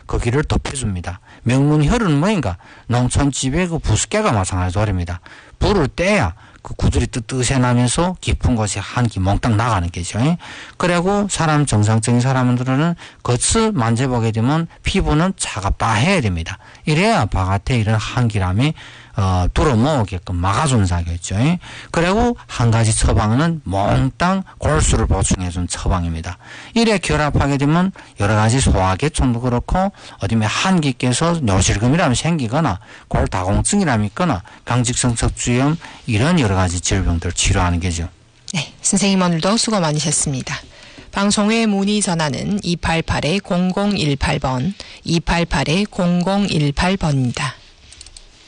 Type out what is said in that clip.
거기를 덮여줍니다. 명문혈은 뭐인가? 농촌집의 그 부습개가 마찬가지로 됩니다. 불을 떼야 그 구들이 뜨뜻해 나면서 깊은 곳에 한기 몽땅 나가는 게죠. 그리고 정상적인 사람들은 겉을 만져보게 되면 피부는 차갑다 해야 됩니다. 이래야 바깥에 이런 한기람이 들어모으게끔 막아준 사겠죠. 그리고 한 가지 처방은 몽땅 골수를 보충해준 처방입니다. 이래 결합하게 되면 여러 가지 소화계통도 그렇고 어디면 한기 깨서 요실금이라면 생기거나 골다공증이라면 있거나 강직성 척추염 이런 여러 가지 질병들 치료하는 게죠. 네, 선생님 오늘도 수고 많으셨습니다. 방송 후에 문의 전화는 288-0018번, 288-0018번입니다.